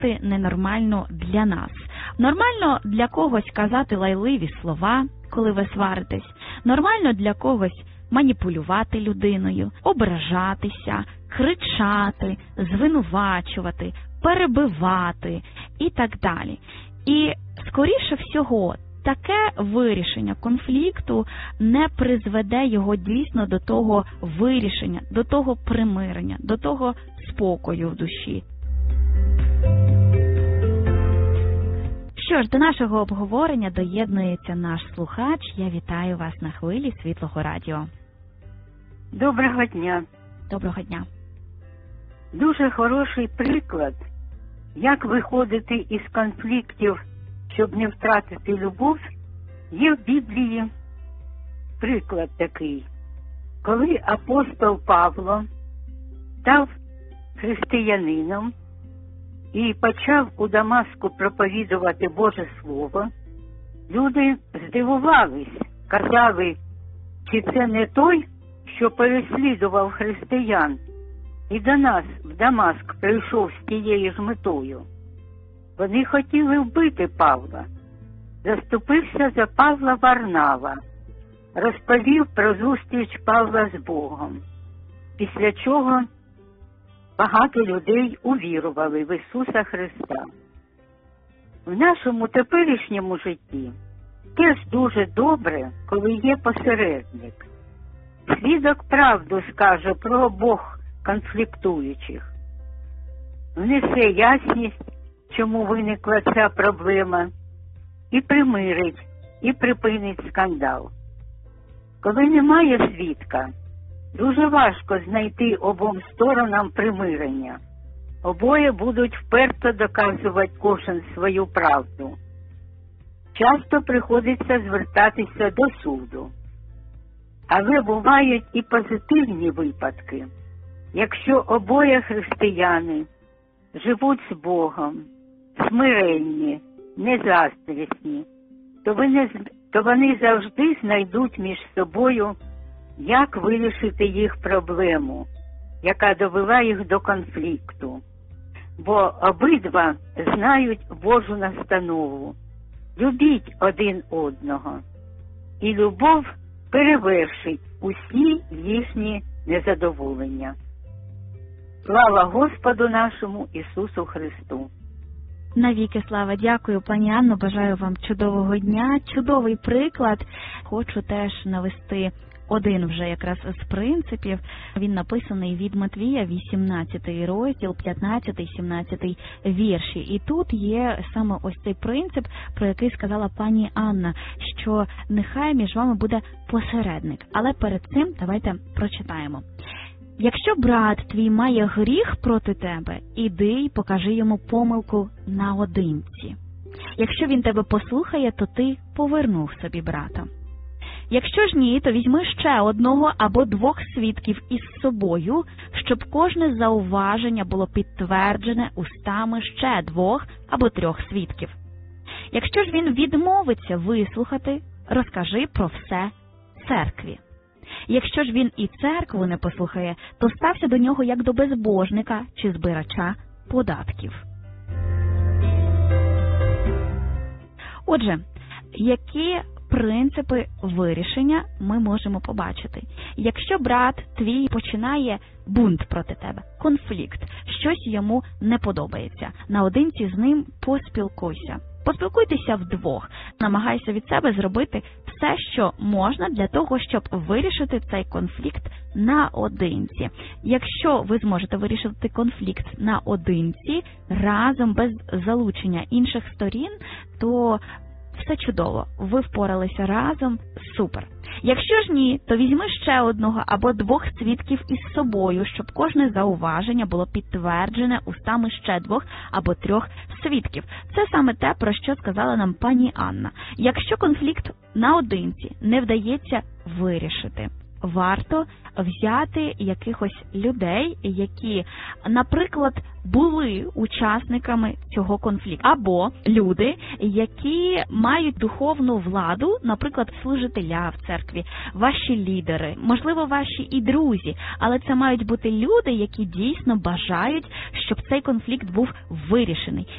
вчинити ненормально для нас. Нормально для когось казати лайливі слова, коли ви сваритесь. Нормально для когось маніпулювати людиною, ображатися, кричати, звинувачувати, перебивати і так далі. І, скоріше всього, таке вирішення конфлікту не призведе його дійсно до того вирішення, до того примирення, до того спокою в душі. Що ж, до нашого обговорення доєднується наш слухач. Я вітаю вас на хвилі Світлого радіо. Доброго дня. Доброго дня. Дуже хороший приклад, як виходити із конфліктів, щоб не втратити любов, є в Біблії. Приклад такий. Коли апостол Павло став християнином і почав у Дамаску проповідувати Боже Слово, люди здивувались, казали, чи це не той, що переслідував християн, і до нас в Дамаск прийшов з тією ж метою. Вони хотіли вбити Павла. Заступився за Павла Варнава, розповів про зустріч Павла з Богом, після чого багато людей увірували в Ісуса Христа. В нашому теперішньому житті теж дуже добре, коли є посередник. Свідок правду скаже про обох конфліктуючих. Внесе ясність, чому виникла ця проблема, і примирить, і припинить скандал. Коли немає свідка, дуже важко знайти обом сторонам примирення. Обоє будуть вперто доказувати кожен свою правду. Часто приходиться звертатися до суду. Але бувають і позитивні випадки. Якщо обоє християни живуть з Богом, смиренні, незаздрісні, то вони завжди знайдуть між собою, як вирішити їх проблему, яка довела їх до конфлікту. Бо обидва знають Божу настанову. Любіть один одного. І любов перевершить усі їхні незадоволення. Слава Господу нашому Ісусу Христу! Навіки слава. Дякую, пані Анно. Бажаю вам чудового дня. Чудовий приклад. Хочу теж навести один вже якраз з принципів. Він написаний від Матвія, 18 розділ, 15-17 вірші. І тут є саме ось цей принцип, про який сказала пані Анна, що нехай між вами буде посередник. Але перед цим давайте прочитаємо. Якщо брат твій має гріх проти тебе, іди й покажи йому помилку наодинці. Якщо він тебе послухає, то ти повернув собі брата. Якщо ж ні, то візьми ще одного або двох свідків із собою, щоб кожне зауваження було підтверджене устами ще двох або трьох свідків. Якщо ж він відмовиться вислухати, розкажи про все церкві. Якщо ж він і церкву не послухає, то стався до нього як до безбожника чи збирача податків. Отже, які принципи вирішення ми можемо побачити? Якщо брат твій починає бунт проти тебе, конфлікт, щось йому не подобається, наодинці з ним поспілкуйся. Поспілкуйтеся вдвох, намагайся від себе зробити все, що можна для того, щоб вирішити цей конфлікт наодинці. Якщо ви зможете вирішити конфлікт наодинці, разом, без залучення інших сторін, то все чудово, ви впоралися разом, супер. Якщо ж ні, то візьми ще одного або двох свідків із собою, щоб кожне зауваження було підтверджене устами ще двох або трьох свідків. Це саме те, про що сказала нам пані Анна. Якщо конфлікт наодинці не вдається вирішити, варто взяти якихось людей, які, наприклад, були учасниками цього конфлікту, або люди, які мають духовну владу, наприклад, служителя в церкві, ваші лідери, можливо, ваші і друзі, але це мають бути люди, які дійсно бажають, щоб цей конфлікт був вирішений.